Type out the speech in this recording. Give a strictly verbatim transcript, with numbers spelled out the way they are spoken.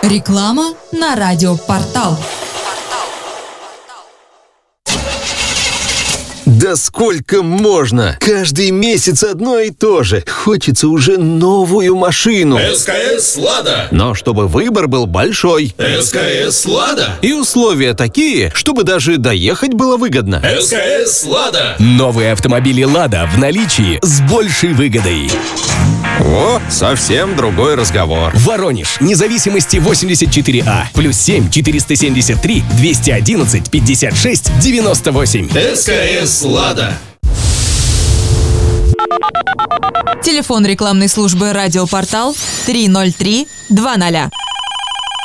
Реклама на радиопортал. Да сколько можно? Каждый месяц одно и то же. Хочется уже новую машину. СКС «Лада». Но чтобы выбор был большой. СКС «Лада». И условия такие, чтобы даже доехать было выгодно. СКС «Лада». Новые автомобили «Лада» в наличии с большей выгодой. О, совсем другой разговор. Воронеж, Независимости восемьдесят четыре А, плюс семь четыреста семьдесят три двести одиннадцать пятьдесят шесть девяносто восемь. СКС «Лада». Телефон рекламной службы «Радиопортал» три ноль три два ноль.